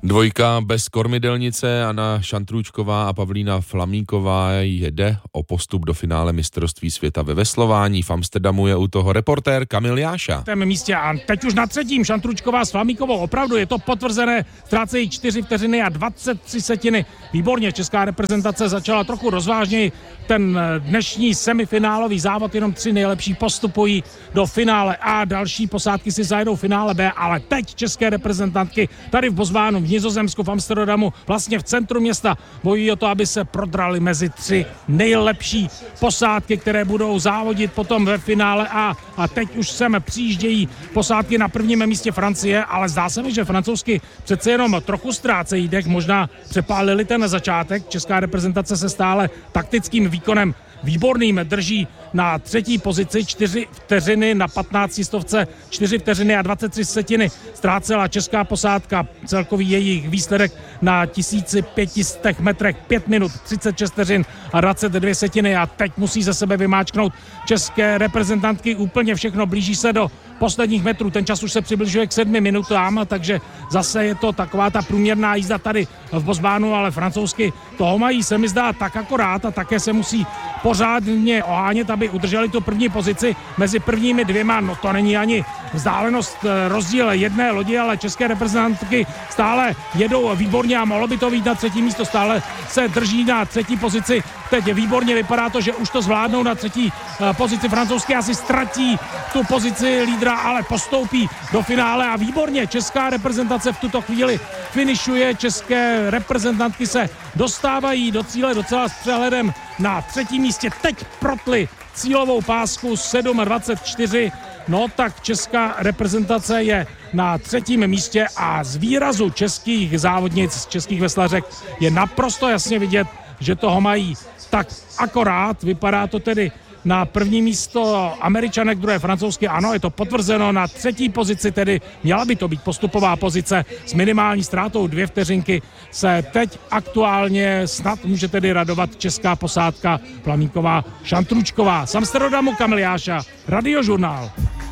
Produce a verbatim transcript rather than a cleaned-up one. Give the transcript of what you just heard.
Dvojka bez kormidelnice, Anna Šantrůčková a Pavlína Flamíková jede o postup do finále mistrovství světa ve veslování. V Amsterdamu je u toho reportér Kamil Jáša. V tém místě a teď už na třetím Šantrůčková s Flamíkovou, opravdu je to potvrzené, ztrácejí čtyři vteřiny a dvacet tři setiny. Výborně, česká reprezentace začala trochu rozvážněji. Ten dnešní semifinálový závod, jenom tři nejlepší postupují do finále A, další posádky si zajedou finále B, ale teď české reprezentantky tady v Bosvánu, v Nizozemsku, v Amsterdamu, vlastně v centru města bojují o to, aby se prodrali mezi tři nejlepší posádky, které budou závodit potom ve finále A. A teď už sem přijíždějí posádky na prvním místě Francie, ale zdá se mi, že francouzsky přece jenom trochu ztrácejí dech, možná přepálili ten začátek. Česká reprezentace se stále taktickým výkonem výborným drží na třetí pozici, čtyři vteřiny na patnácti stovce, čtyři vteřiny a dvacet tři setiny ztrácela česká posádka. Celkový jejich výsledek na tisíc pět set metrech pět minut, třicet šest vteřin a dvacet dvě setiny a teď musí ze sebe vymáčknout české reprezentantky úplně všechno, blíží se do posledních metrů, ten čas už se přibližuje k sedmi minutám, takže zase je to taková ta průměrná jízda tady v Bosvánu, ale francouzsky toho mají, se mi zdá, tak akorát a také se musí pořádně ohánět, aby udrželi tu první pozici mezi prvními dvěma, no to není ani vzdálenost, rozdíl jedné lodi, ale české reprezentantky stále jedou výborně a mohlo by to být na třetí místo, stále se drží na třetí pozici, teď výborně vypadá to, že už to zvládnou na třetí pozici, francouzsky asi ztratí tu pozici lídra, ale postoupí do finále a výborně česká reprezentace v tuto chvíli finišuje, české reprezentantky se dostávají do cíle docela s přehledem na třetím místě, teď protli cílovou pásku sedm dvacet čtyři, no tak česká reprezentace je na třetím místě a z výrazu českých závodnic, českých veslařek je naprosto jasně vidět, že toho mají tak akorát, vypadá to tedy na první místo Američanek, druhé francouzské, ano, je to potvrzeno, na třetí pozici tedy měla by to být postupová pozice s minimální ztrátou dvě vteřinky, se teď aktuálně snad může tedy radovat česká posádka Flamíková Šantrůčková. Z Amsterdamu Kamil Jáša, Radiožurnál.